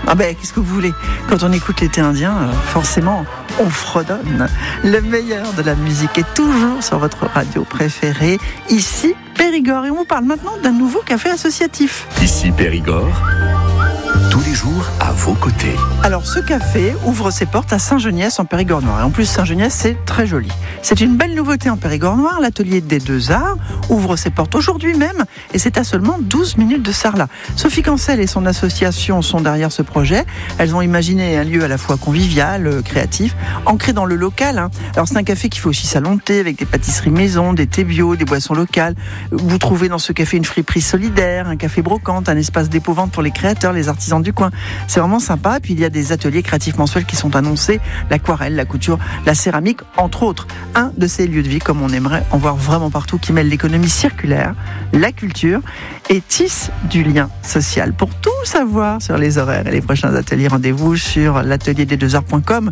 Ah ben, qu'est-ce que vous voulez ? Quand on écoute l'été indien, forcément, on fredonne. Le meilleur de la musique est toujours sur votre radio préférée, ici Périgord. Et on vous parle maintenant d'un nouveau café associatif. Ici Périgord, tous les jours à vos côtés. Alors ce café ouvre ses portes à Saint-Geniès en Périgord-Noir. Et en plus Saint-Geniès, c'est très joli. C'est une belle nouveauté en Périgord-Noir. L'atelier des Deux Arts ouvre ses portes aujourd'hui même et c'est à seulement 12 minutes de Sarlat. Sophie Cancel et son association sont derrière ce projet. Elles ont imaginé un lieu à la fois convivial, créatif, ancré dans le local. Alors c'est un café qui fait aussi salon de thé avec des pâtisseries maison, des thés bio, des boissons locales. Vous trouvez dans ce café une friperie solidaire, un café brocante, un espace dépôt-vente pour les créateurs, les artisans du coin. C'est vraiment sympa. Puis il y a des ateliers créatifs mensuels qui sont annoncés, l'aquarelle, la couture, la céramique, entre autres. Un de ces lieux de vie, comme on aimerait en voir vraiment partout, qui mêle l'économie circulaire, la culture et tisse du lien social. Pour tout savoir sur les horaires et les prochains ateliers, rendez-vous sur l'atelierdesdeuxarts.com